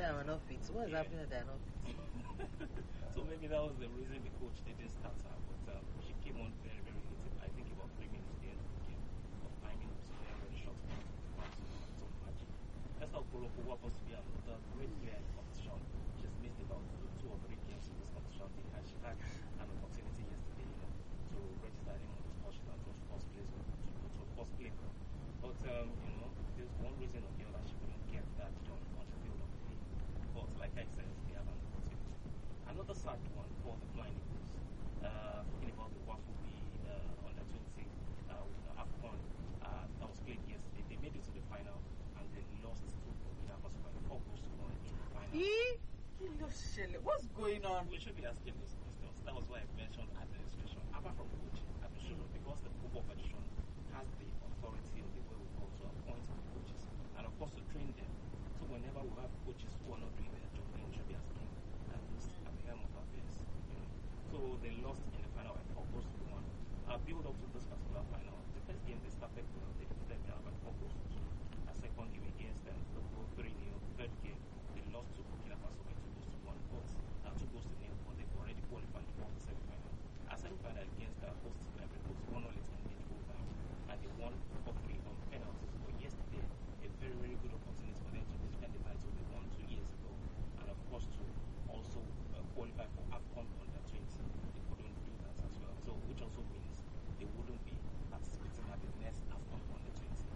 they were not fit. What is happening that they are not fit? So maybe that was the reason the coach didn't start her, but she came on very, very late. I think about 3 minutes at the end of the game of timing, so they already shot so much. That's how Koloko happens to be another great player in the competition. She's missed about 2 or 3 games in this competition. She had an opportunity yesterday, to register him on the score sheet and to first place to first play. But there's one reason or the other she couldn't get that job on the field of play. But like I said, they have an opportunity. Another sad one for the Flying Eagles. Talking about the Wafubi under 20 AFCON that was played yesterday. They made it to the final and they lost to Burkina Faso by 4 goals to 1 in the final. What's going on? We should be asking those questions. That was why I mentioned administration. Apart from coaching, administration, because the Football Federation has the authority of the way we go to appoint the coaches and of course to train them. So whenever we have coaches who are not doing their job, then we should be asking at the helm of affairs. So they lost in the final by 4 goals to 1. Build up to this particular final. The first game they started well, they defeated Ghana by 4 goals to 2. A second game against them, they go 3-0. Third game, they lost to Burkina Faso by 2 goals to 1. But 2 goals to 0, but they've already qualified for the semi-final. A semi-final against the host Ivory Coast, 1-0 in overtime, and they won 4-3 on penalties. But yesterday, a very, very good opportunity for them to defend the title they won 2 years ago, and of course to also qualify for AFCON under 20. They couldn't do that as well. So, which also means they wouldn't be participating at the next AFCON under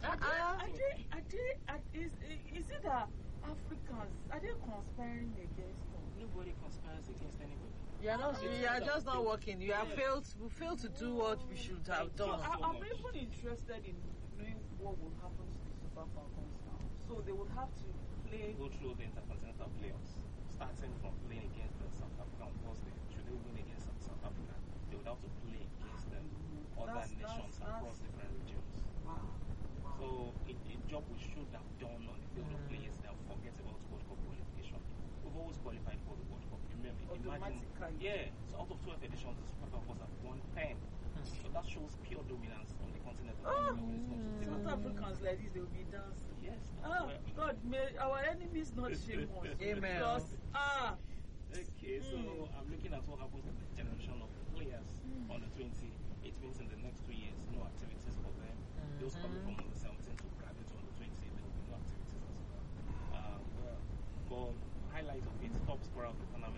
20. Is it that Africans are they conspiring against them? Nobody conspires against anybody. You are just not working. You have failed to do what we should have done. I'm even interested in knowing what will happen to the Super Falcons now. So they would have to go through the intercontinental playoffs, starting from playing against the South Africa on Thursday. Should they win against South Africa, they would have to play against them other nations across different regions. Wow. So a job we should have done on the field of play is now forget about World Cup qualification. We've always qualified for the World Cup. Remember, imagine, so out of 12 editions, the Super Falcons have won 10. So that shows pure dominance on the continent of Africa when it comes to South Africans like this, they will be dancing. Yes. God, may our enemies not shame us. Amen. Okay, so I'm looking at what happens to the generation of players on the 20. It means in the next 2 years, no activities for them. Those coming from under 17 to graduate to under 20, there will be no activities as well. But highlight of it, top scorer of the tournament.